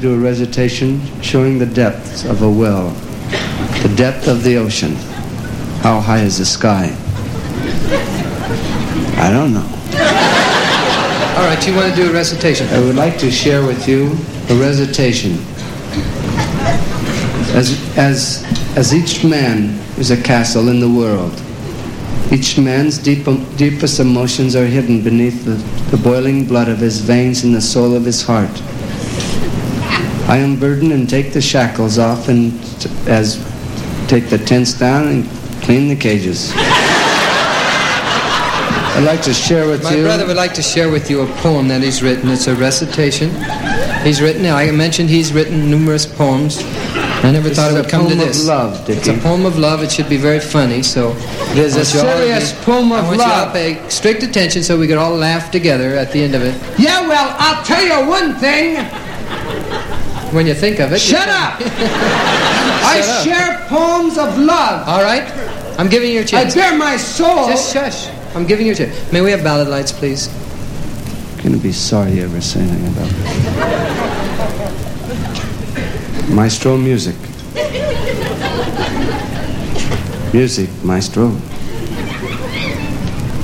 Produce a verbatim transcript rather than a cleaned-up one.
do a recitation showing the depths of a well, the depth of the ocean. How high is the sky? I don't know. All right, you want to do a recitation? I would like to share with you a recitation. As, as, as each man is a castle in the world, each man's deep, deepest emotions are hidden beneath the, the boiling blood of his veins and the soul of his heart. I unburden and take the shackles off, and t- as take the tents down and clean the cages. I'd like to share with My you... My brother would like to share with you a poem that he's written. It's a recitation. He's written, I mentioned he's written numerous poems. I never this thought it would come to this. It's a poem of love, Dickie. It's a poem of love. It should be very funny, so... It is a serious be, poem of I want love. you all to pay strict attention so we could all laugh together at the end of it. Yeah, well, I'll tell you one thing. When you think of it... Shut up! I Shut up. share poems of love. All right. I'm giving you a chance. I bare my soul. Just shush. I'm giving you a chance. May we have ballad lights, please? I'm going to be sorry you ever say anything about it. Maestro, music. Music, maestro.